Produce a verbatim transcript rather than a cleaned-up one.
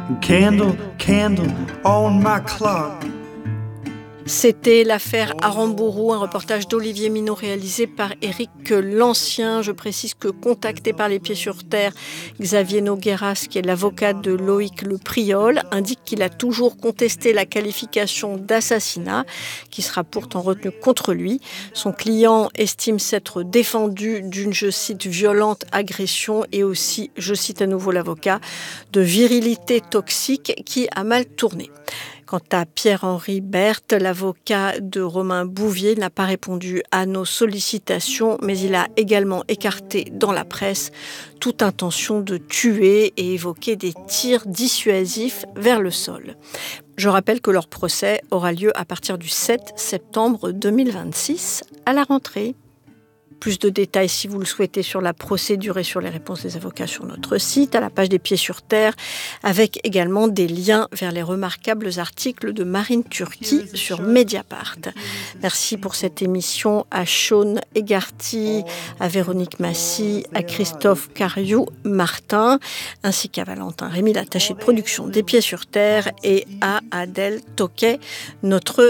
Candle, candle on my clock. C'était l'affaire Aramburu, un reportage d'Olivier Minot réalisé par Éric Lancien. Je précise que, contacté par Les Pieds sur Terre, Xavier Nogueras, qui est l'avocat de Loïc Le Priol, indique qu'il a toujours contesté la qualification d'assassinat, qui sera pourtant retenue contre lui. Son client estime s'être défendu d'une, je cite, violente agression et aussi, je cite à nouveau l'avocat, de virilité toxique qui a mal tourné. Quant à Pierre-Henri Berthe, l'avocat de Romain Bouvier, n'a pas répondu à nos sollicitations, mais il a également écarté dans la presse toute intention de tuer et évoqué des tirs dissuasifs vers le sol. Je rappelle que leur procès aura lieu à partir du sept septembre deux mille vingt-six, à la rentrée. Plus de détails, si vous le souhaitez, sur la procédure et sur les réponses des avocats sur notre site, à la page des Pieds sur Terre, avec également des liens vers les remarquables articles de Marine Turki sur Mediapart. Merci pour cette émission à Sean Egarty, à Véronique Massy, à Christophe Cariou-Martin, ainsi qu'à Valentin Rémy, l'attaché de production des Pieds sur Terre, et à Adèle Toquet, notre